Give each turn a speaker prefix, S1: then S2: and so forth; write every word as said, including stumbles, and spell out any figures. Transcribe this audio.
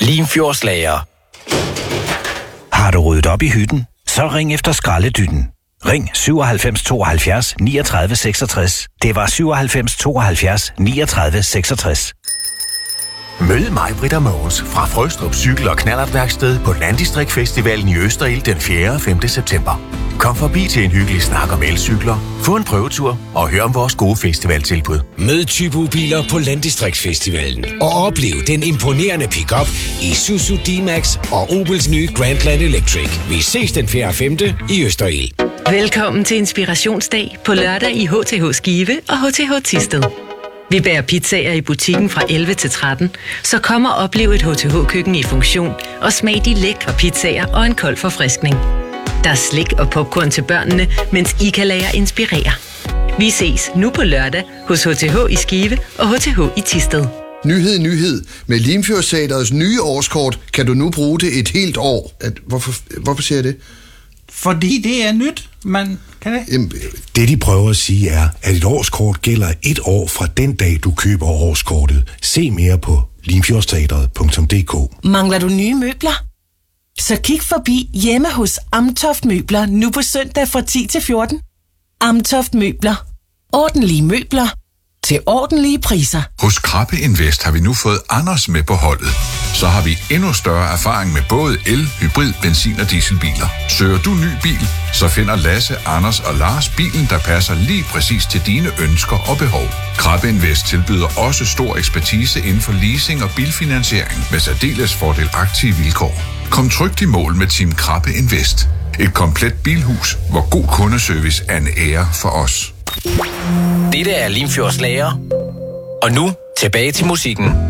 S1: Limfjordslager.
S2: Har du ryddet op i hytten? Så ring efter skraldedytten. Ring syvoghalvfems tooghalvfjerds niogtredive seksogtres. Det var syvoghalvfems tooghalvfjerds niogtredive seksogtres.
S3: Mød mig, Britta Mogens, fra Frøstrup Cykel- og Knallertværksted på Landdistriktfestivalen i Østerild den fjerde og femte september. Kom forbi til en hyggelig snak om elcykler, få en prøvetur og hør om vores gode festivaltilbud.
S4: Mød Typo-biler på Landdistriktsfestivalen og oplev den imponerende pick-up Isuzu D-Max og Opels nye Grandland Electric. Vi ses den fjerde og femte i Østerild.
S5: Velkommen til Inspirationsdag på lørdag i H T H Skive og H T H Thisted. Vi bærer pizzaer i butikken fra elleve til tretten, så kom og oplev et H T H-køkken i funktion og smag de lækre pizzaer og en kold forfriskning. Der er slik og popcorn til børnene, mens I kan lade jer inspirere. Vi ses nu på lørdag hos H T H i Skive og H T H i Thisted.
S6: Nyhed, nyhed. Med Limfjordteatrets nye årskort kan du nu bruge det et helt år. At, hvorfor, hvorfor siger jeg det?
S7: Fordi det er nyt, man kan det.
S6: Jamen,
S8: det de prøver at sige er, at et årskort gælder et år fra den dag, du køber årskortet. Se mere på limfjordsteatret punktum d k.
S9: Mangler du nye møbler? Så kig forbi hjemme hos Amtoft Møbler nu på søndag fra ti til fjorten. Amtoft Møbler. Ordentlige møbler til ordentlige priser.
S10: Hos Krabbe Invest har vi nu fået Anders med på holdet. Så har vi endnu større erfaring med både el, hybrid, benzin og dieselbiler. Søger du ny bil, så finder Lasse, Anders og Lars bilen, der passer lige præcis til dine ønsker og behov. Krabbe Invest tilbyder også stor ekspertise inden for leasing og bilfinansiering med særdeles fordelagtige vilkår. Kom trygt i mål med Team Krabbe Invest. Et komplet bilhus, hvor god kundeservice er en ære for os.
S1: Dette er Limfjordslager. Og nu tilbage til musikken.